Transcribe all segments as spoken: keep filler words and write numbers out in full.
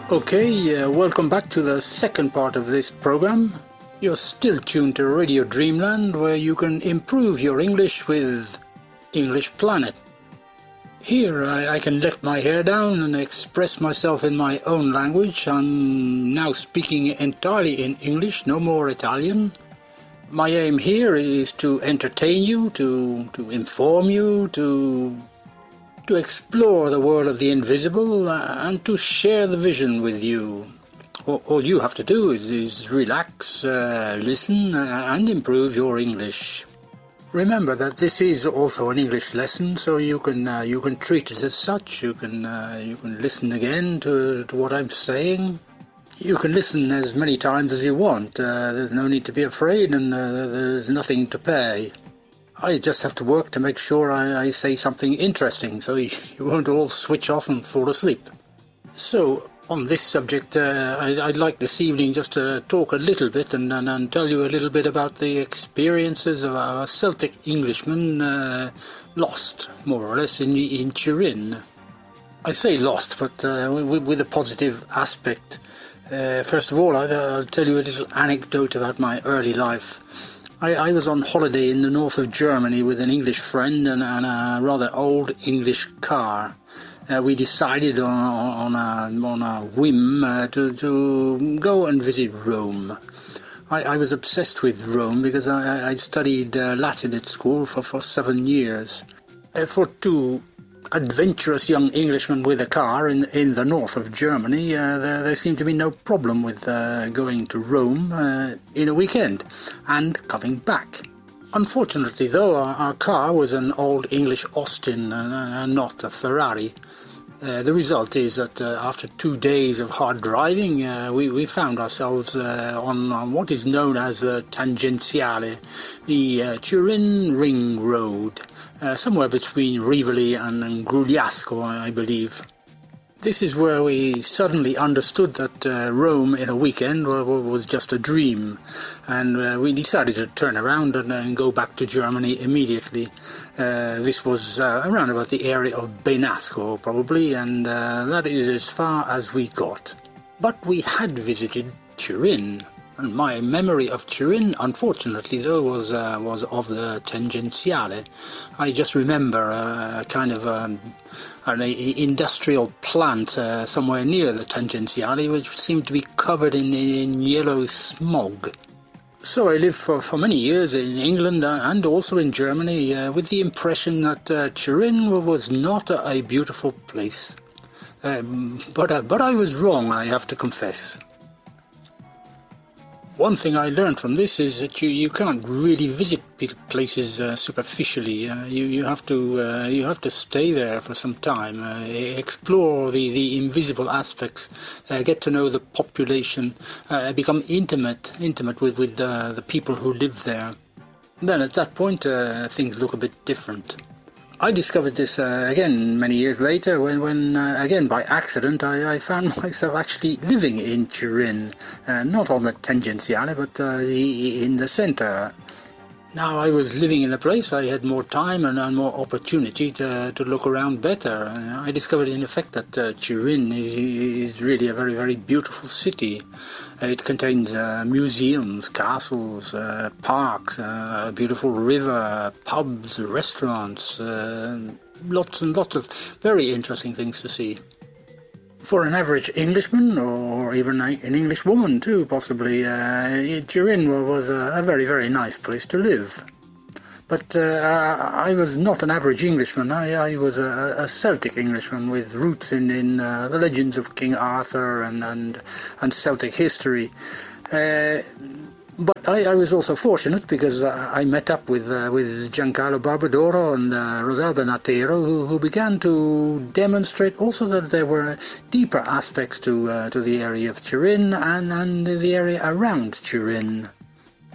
Okay, uh, welcome back to the second part of this program. You're still tuned to Radio Dreamland, where you can improve your English with English Planet. Here I, I can let my hair down and express myself in my own language. I'm now speaking entirely in English, no more Italian. My aim here is to entertain you, to, to inform you, to... to explore the world of the invisible uh, and to share the vision with you. All, all you have to do is, is relax, uh, listen uh, and improve your English. Remember that this is also an English lesson, so you can uh, you can treat it as such. You can uh, you can listen again to, to what I'm saying. You can listen as many times as you want. Uh, there's no need to be afraid, and uh, there's nothing to pay. I just have to work to make sure I, I say something interesting, so you, you won't all switch off and fall asleep. So, on this subject, uh, I, I'd like this evening just to talk a little bit and, and, and tell you a little bit about the experiences of a Celtic Englishman uh, lost, more or less, in, in Turin. I say lost, but uh, with, with a positive aspect. Uh, first of all, I, I'll tell you a little anecdote about my early life. I, I was on holiday in the north of Germany with an English friend and, and a rather old English car. Uh, we decided on, on, a, on a whim uh, to, to go and visit Rome. I, I was obsessed with Rome because I, I studied uh, Latin at school for, for seven years. Uh, for two adventurous young Englishmen with a car in in the north of Germany, uh, there, there seemed to be no problem with uh, going to Rome uh, in a weekend and coming back. Unfortunately, though, our, our car was an old English Austin and uh, not a Ferrari. Uh, the result is that uh, after two days of hard driving, uh, we, we found ourselves uh, on, on what is known as the Tangenziale, the uh, Turin Ring Road, uh, somewhere between Rivoli and, and Grugliasco, I believe. This is where we suddenly understood that uh, Rome in a weekend was just a dream, and uh, we decided to turn around and, and go back to Germany immediately. Uh, this was uh, around about the area of Benasco, probably, and uh, that is as far as we got. But we had visited Turin, and my memory of Turin, unfortunately, though, was uh, was of the Tangenziale. I just remember a kind of um, an industrial plant uh, somewhere near the Tangenziale, which seemed to be covered in, in yellow smog. So I lived for, for many years in England and also in Germany uh, with the impression that uh, Turin was not a, a beautiful place. Um, but, uh, but I was wrong, I have to confess. One thing I learned from this is that you, you can't really visit places uh, superficially. Uh, you you have to uh, you have to stay there for some time, uh, explore the, the invisible aspects, uh, get to know the population, uh, become intimate intimate with with uh, the people who live there. Then at that point uh, things look a bit different. I discovered this uh, again many years later when, when uh, again by accident, I, I found myself actually living in Turin, uh, not on the Tangenziale, but uh, the, in the centre. Now I was living in the place, I had more time and, and more opportunity to, to look around better. Uh, I discovered in effect that uh, Turin is, is really a very, very beautiful city. Uh, it contains uh, museums, castles, uh, parks, uh, a beautiful river, pubs, restaurants, uh, lots and lots of very interesting things to see. For an average Englishman, or even an English woman too, possibly, uh, Turin was a, a very, very nice place to live. But uh, I was not an average Englishman. I, I was a, a Celtic Englishman with roots in, in uh, the legends of King Arthur and, and, and Celtic history. Uh, But I, I was also fortunate because I, I met up with uh, with Giancarlo Barbadoro and uh, Rosalba Natero, who, who began to demonstrate also that there were deeper aspects to uh, to the area of Turin and, and the area around Turin.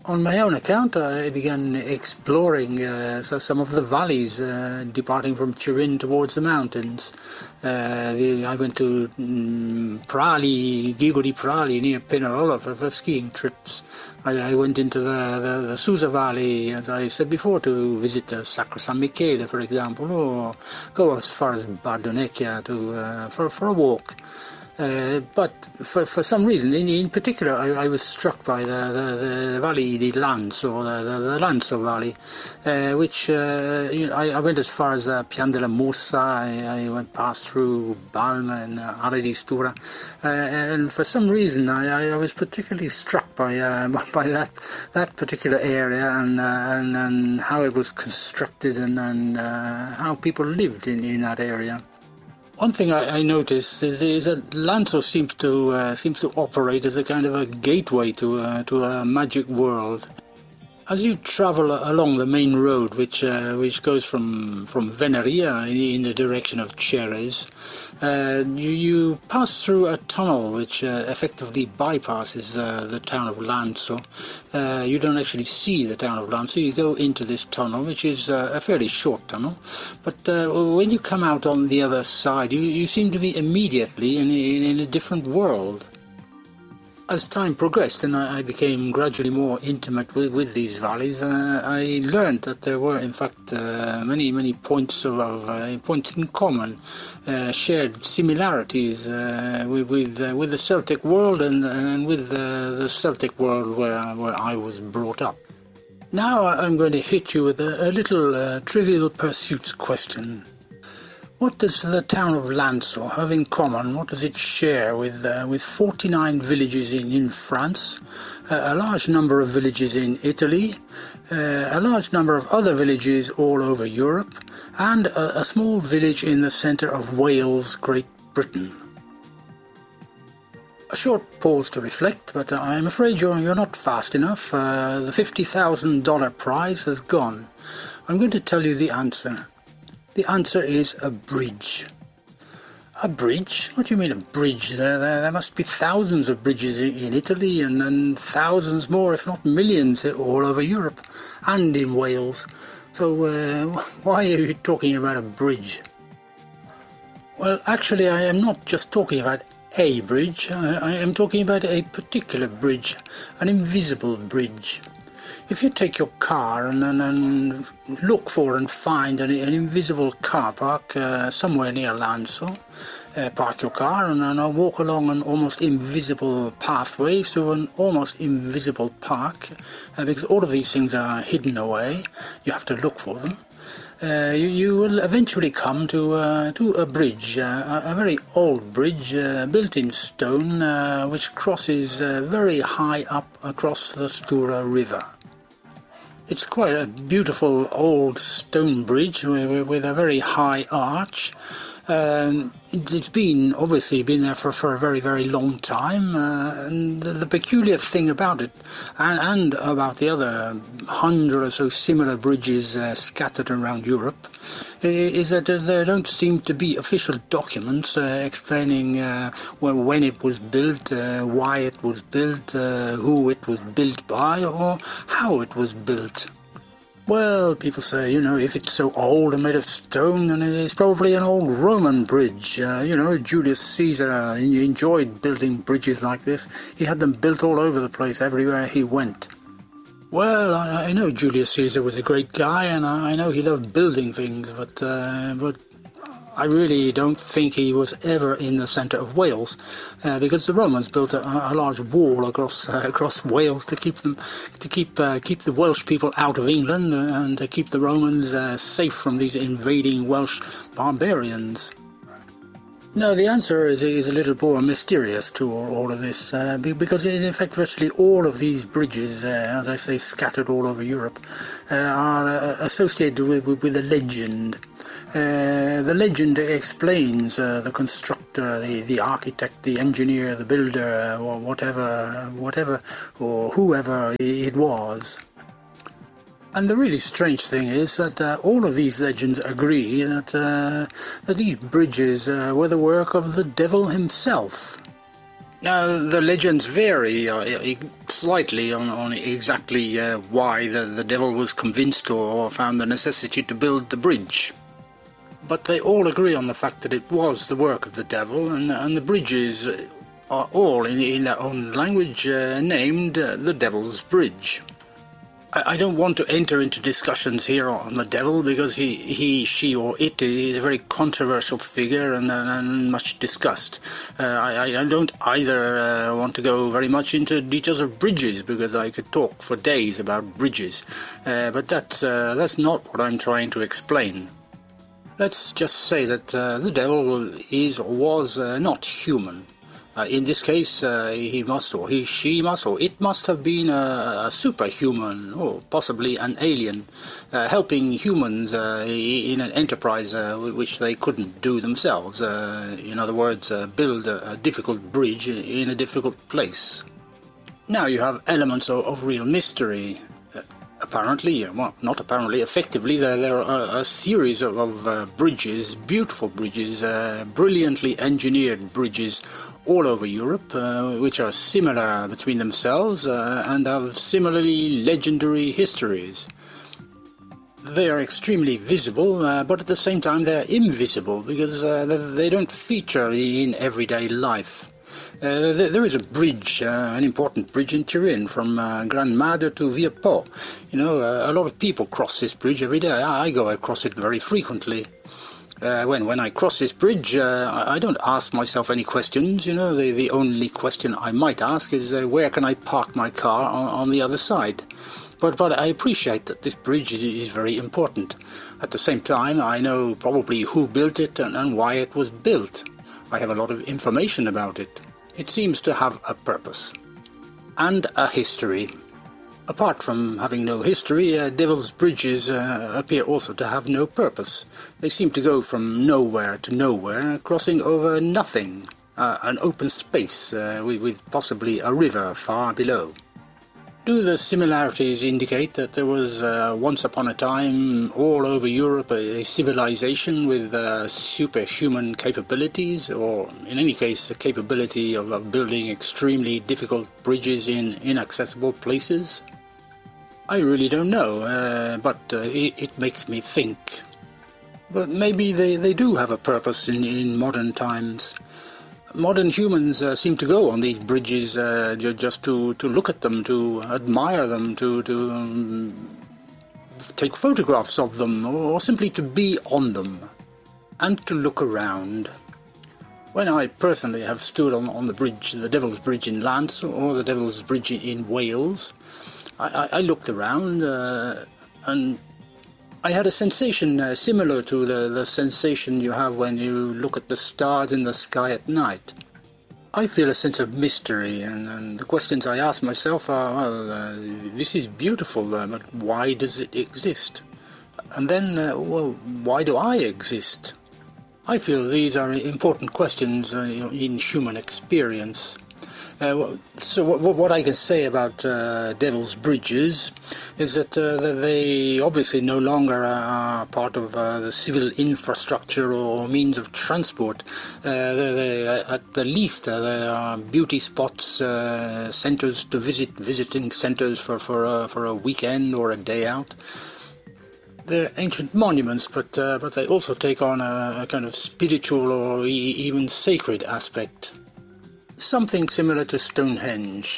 On my own account, I began exploring uh, so some of the valleys, uh, departing from Turin towards the mountains. Uh, the, I went to um, Prali, Ghigo di Prali, near Pinerolo, for, for skiing trips. I, I went into the, the, the Susa Valley, as I said before, to visit the Sacro San Michele, for example, or go as far as Bardonecchia to, uh, for, for a walk. Uh, but for, for some reason, in, in particular, I, I was struck by the, the, the Valley di Lanzo, the, the, the Lanzo Valley, uh, which uh, you know, I, I went as far as uh, Pian della Mussa. I, I went past through Balma and uh, Are di Stura, uh, and for some reason, I, I was particularly struck by uh, by that that particular area and, uh, and and how it was constructed and, and uh, how people lived in, in that area. One thing I, I noticed is, is that Lanzo seems to uh, seems to operate as a kind of a gateway to uh, to a magic world. As you travel along the main road, which uh, which goes from from Venaria in the direction of Ceres, uh, you you pass through a tunnel which uh, effectively bypasses uh, the town of Lanzo. Uh, you don't actually see the town of Lanzo. You go into this tunnel, which is uh, a fairly short tunnel, but uh, when you come out on the other side, you you seem to be immediately in in, in a different world. As time progressed and I became gradually more intimate with, with these valleys, uh, I learned that there were in fact uh, many many points of, of uh, points in common, uh, shared similarities uh, with with, uh, with the Celtic world and, and with uh, the Celtic world where where I was brought up. Now I'm going to hit you with a, a little uh, Trivial Pursuits question. What does the town of Lanzo have in common? What does it share with uh, with forty-nine villages in, in France, uh, a large number of villages in Italy, uh, a large number of other villages all over Europe, and a, a small village in the centre of Wales, Great Britain? A short pause to reflect, but I'm afraid you're, you're not fast enough. Uh, the fifty thousand dollar prize has gone. I'm going to tell you the answer. The answer is a bridge. A bridge? What do you mean a bridge? There, there, there must be thousands of bridges in Italy and, and thousands more, if not millions, all over Europe and in Wales. So uh, why are you talking about a bridge? Well, actually, I am not just talking about a bridge. I, I am talking about a particular bridge, an invisible bridge. If you take your car and, and, and look for and find an, an invisible car park uh, somewhere near Lanzo, uh, park your car and, and walk along an almost invisible pathway to an almost invisible park, uh, because all of these things are hidden away. You have to look for them. Uh, you, you will eventually come to uh, to a bridge, uh, a, a very old bridge uh, built in stone, uh, which crosses uh, very high up across the Stura River. It's quite a beautiful old stone bridge with, with a very high arch. Um, it's been obviously been there for, for a very very long time, uh, and the, the peculiar thing about it, and, and about the other hundred or so similar bridges uh, scattered around Europe, is that there don't seem to be official documents uh, explaining uh, well, when it was built, uh, why it was built, uh, who it was built by, or how it was built. Well, people say, you know, if it's so old and made of stone, then it's probably an old Roman bridge. Uh, you know, Julius Caesar enjoyed building bridges like this. He had them built all over the place, everywhere he went. Well, I, I know Julius Caesar was a great guy, and I, I know he loved building things, but uh, but I really don't think he was ever in the centre of Wales, uh, because the Romans built a, a large wall across uh, across Wales to keep them to keep uh, keep the Welsh people out of England and to keep the Romans uh, safe from these invading Welsh barbarians. No, the answer is, is a little more mysterious to all of this, uh, because in fact virtually all of these bridges, uh, as I say, scattered all over Europe, uh, are uh, associated with, with, with a legend. Uh, the legend explains uh, the constructor, the, the architect, the engineer, the builder, or whatever, whatever, or whoever it was. And the really strange thing is that uh, all of these legends agree that, uh, that these bridges uh, were the work of the devil himself. Now, the legends vary uh, slightly on, on exactly uh, why the, the devil was convinced or found the necessity to build the bridge. But they all agree on the fact that it was the work of the devil, and, and the bridges are all, in, in their own language, uh, named uh, the Devil's Bridge. I don't want to enter into discussions here on the devil, because he, he she, or it is a very controversial figure and, and much discussed. Uh, I, I don't either uh, want to go very much into details of bridges, because I could talk for days about bridges. Uh, but that's, uh, that's not what I'm trying to explain. Let's just say that uh, the devil is or was uh, not human. Uh, in this case, uh, he must, or he, she must, or it must have been a, a superhuman, or possibly an alien, uh, helping humans uh, in an enterprise uh, which they couldn't do themselves. Uh, in other words, uh, build a, a difficult bridge in a difficult place. Now you have elements of, of real mystery. Uh, Apparently, well, not apparently, effectively, there, there are a series of, of uh, bridges, beautiful bridges, uh, brilliantly engineered bridges all over Europe, uh, which are similar between themselves uh, and have similarly legendary histories. They are extremely visible, uh, but at the same time they are invisible, because uh, they don't feature in everyday life. Uh, there is a bridge, uh, an important bridge in Turin, from uh, Gran Mada to Via Po. You know, uh, a lot of people cross this bridge every day. I, I go across it very frequently. Uh, when when I cross this bridge, uh, I, I don't ask myself any questions. You know, the, the only question I might ask is uh, where can I park my car on, on the other side? But, but I appreciate that this bridge is, is very important. At the same time, I know probably who built it and, and why it was built. I have a lot of information about it. It seems to have a purpose. And a history. Apart from having no history, uh, Devil's Bridges uh, appear also to have no purpose. They seem to go from nowhere to nowhere, crossing over nothing, uh, an open space uh, with, with possibly a river far below. Do the similarities indicate that there was uh, once upon a time all over Europe a, a civilization with uh, superhuman capabilities, or in any case the capability of, of building extremely difficult bridges in inaccessible places? I really don't know, uh, but uh, it, it makes me think. But maybe they, they do have a purpose in, in modern times. Modern humans uh, seem to go on these bridges uh, just to, to look at them, to admire them, to, to um, take photographs of them, or simply to be on them, and to look around. When I personally have stood on, on the bridge, the Devil's Bridge in Lance, or the Devil's Bridge in Wales, I, I, I looked around uh, and I had a sensation uh, similar to the, the sensation you have when you look at the stars in the sky at night. I feel a sense of mystery, and, and the questions I ask myself are, well, uh, this is beautiful, uh, but why does it exist? And then, uh, well, why do I exist? I feel these are important questions uh, in human experience. Uh, so what, what I can say about uh, Devil's Bridges is that uh, they obviously no longer are part of uh, the civil infrastructure or means of transport. Uh, they, they, at the least, uh, there are beauty spots, uh, centres to visit, visiting centres for, for, uh, for a weekend or a day out. They're ancient monuments, but, uh, but they also take on a, a kind of spiritual or e even sacred aspect. Something similar to Stonehenge,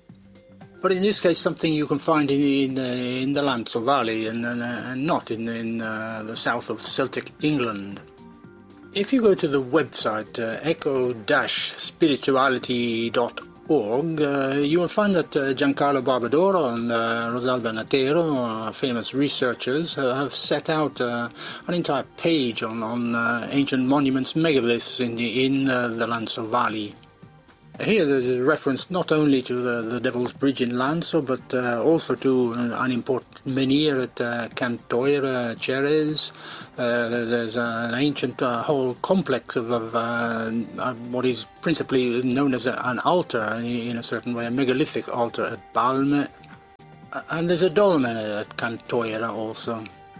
but in this case something you can find in, in, uh, in the Lanzo Valley and, uh, and not in, in uh, the south of Celtic England. If you go to the website uh, echo dash spirituality dot org, uh, you will find that uh, Giancarlo Barbadoro and uh, Rosalba Natero, uh, famous researchers, uh, have set out uh, an entire page on, on uh, ancient monuments, megaliths in the, in uh, the Lanzo Valley. Here there's a reference not only to the, the Devil's Bridge in Lanzo, but uh, also to an important menhir at uh, Cantoira Ceres. Uh, there's an ancient uh, whole complex of, of uh, what is principally known as an altar, in a certain way, a megalithic altar at Balme. And there's a dolmen at Cantoira also.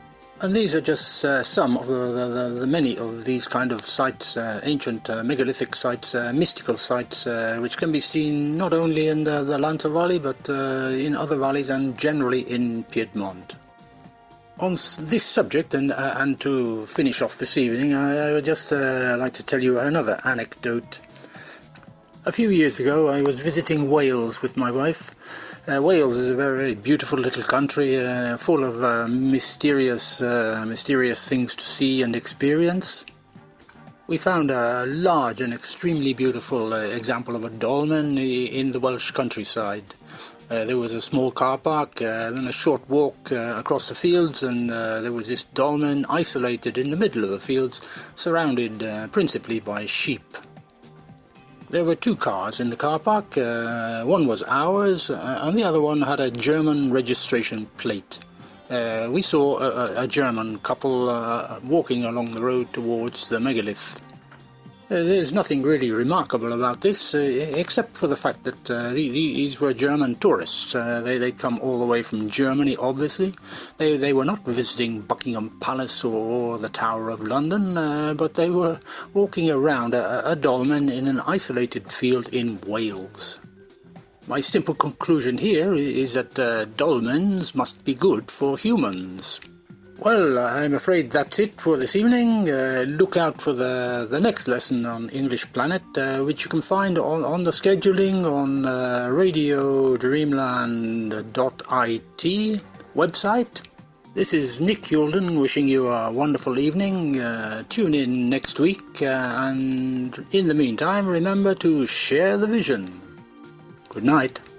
And these are just uh, some of the, the, the many of these kind of sites, uh, ancient uh, megalithic sites, uh, mystical sites, uh, which can be seen not only in the, the Lanza Valley, but uh, in other valleys and generally in Piedmont. On this subject, and, uh, and to finish off this evening, I, I would just uh, like to tell you another anecdote. A few years ago I was visiting Wales with my wife. Uh, Wales is a very, very beautiful little country, uh, full of uh, mysterious, uh, mysterious things to see and experience. We found a large and extremely beautiful uh, example of a dolmen in the Welsh countryside. Uh, there was a small car park, uh, then a short walk uh, across the fields, and uh, there was this dolmen isolated in the middle of the fields, surrounded uh, principally by sheep. There were two cars in the car park. Uh, one was ours, uh, and the other one had a German registration plate. Uh, we saw a, a German couple uh, walking along the road towards the megalith. Uh, there's nothing really remarkable about this, uh, except for the fact that uh, these were German tourists. Uh, they, they'd come all the way from Germany, obviously. They, they were not visiting Buckingham Palace or, or the Tower of London, uh, but they were walking around a, a dolmen in an isolated field in Wales. My simple conclusion here is that uh, dolmens must be good for humans. Well, I'm afraid that's it for this evening. Uh, look out for the, the next lesson on English Planet, uh, which you can find on, on the scheduling on uh, radio dreamland dot I T website. This is Nick Youlden wishing you a wonderful evening. Uh, tune in next week, uh, and in the meantime, remember to share the vision. Good night.